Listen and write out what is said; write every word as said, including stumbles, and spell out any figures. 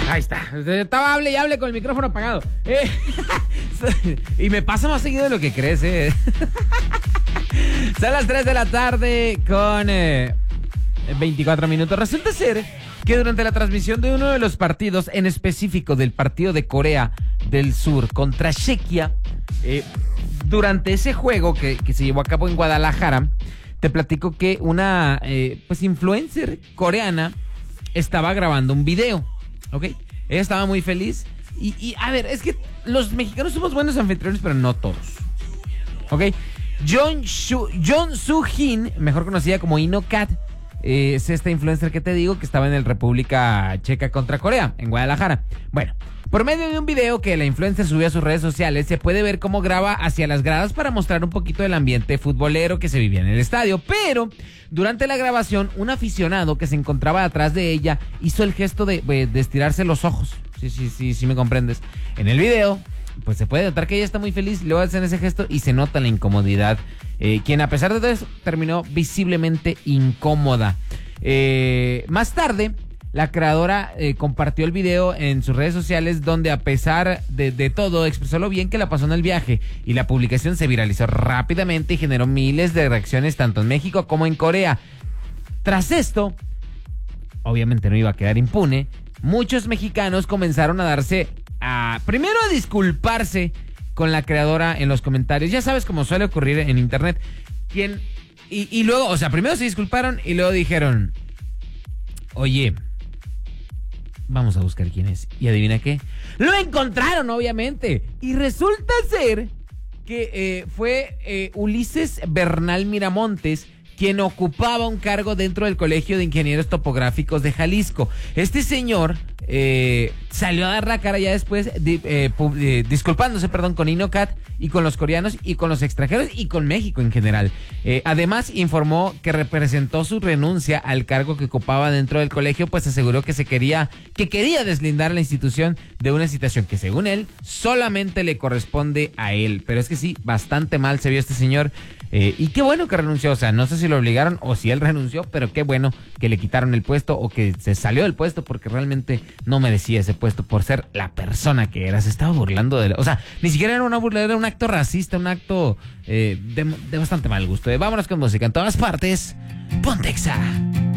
Ahí está. Estaba hable y hable con el micrófono apagado. Eh, y me pasa más seguido de lo que crees, eh. Son las tres de la tarde con eh, veinticuatro minutos. Resulta ser que durante la transmisión de uno de los partidos, en específico del partido de Corea del Sur contra Chequia, eh, durante ese juego que, que se llevó a cabo en Guadalajara, te platico que una eh, pues influencer coreana estaba grabando un video, ¿ok? Ella estaba muy feliz y, y a ver, es que los mexicanos somos buenos anfitriones, pero no todos, ¿ok? John John Soo-jin, mejor conocida como Inocat, eh, es esta influencer que te digo que estaba en el República Checa contra Corea, en Guadalajara. Bueno, por medio de un video que la influencer subió a sus redes sociales, se puede ver cómo graba hacia las gradas para mostrar un poquito del ambiente futbolero que se vivía en el estadio. Pero durante la grabación, un aficionado que se encontraba atrás de ella hizo el gesto de, de estirarse los ojos. Sí, sí, sí, sí me comprendes. En el video, pues se puede notar que ella está muy feliz, luego hacen ese gesto y se nota la incomodidad. Eh, quien a pesar de todo eso terminó visiblemente incómoda. Eh, más tarde, la creadora eh, compartió el video en sus redes sociales, donde a pesar de, de todo expresó lo bien que la pasó en el viaje, y la publicación se viralizó rápidamente y generó miles de reacciones tanto en México como en Corea. Tras esto, obviamente no iba a quedar impune, muchos mexicanos comenzaron a darse a, primero a disculparse con la creadora en los comentarios. Ya sabes cómo suele ocurrir en internet. Quien, y, y luego, o sea, primero se disculparon y luego dijeron, oye, vamos a buscar quién es. ¿Y adivina qué? ¡Lo encontraron, obviamente! Y resulta ser que eh, fue eh, Ulises Bernal Miramontes, quien ocupaba un cargo dentro del Colegio de Ingenieros Topográficos de Jalisco. Este señor eh, salió a dar la cara ya después, de, eh, pu- eh, disculpándose, perdón, con Inocat y con los coreanos y con los extranjeros y con México en general. Eh, además, informó que representó su renuncia al cargo que ocupaba dentro del colegio, pues aseguró que se quería, que quería deslindar a la institución de una situación que, según él, solamente le corresponde a él. Pero es que sí, bastante mal se vio este señor. Eh, y qué bueno que renunció, o sea, no sé si lo obligaron o si él renunció, pero qué bueno que le quitaron el puesto o que se salió del puesto, porque realmente no merecía ese puesto por ser la persona que era. Se estaba burlando de él, o sea, ni siquiera era una burla, era un acto racista, un acto eh, de, de bastante mal gusto. Eh, vámonos con música en todas partes. Pontexa.